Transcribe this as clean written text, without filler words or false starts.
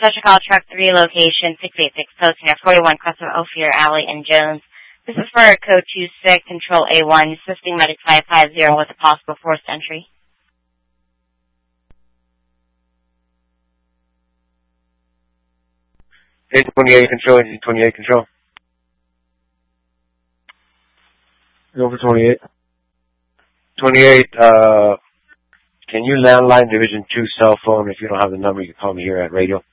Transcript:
Special call truck 3 location 686 posting at 41 Crestwood Ophir Alley in Jones. This is for code 26 control A1 assisting medic 550 with a possible forced entry. Agent 28 control, Agent 28 control. Go for 28. 28, can you landline Division 2 cell phone? If you don't have the number, you can call me here at radio.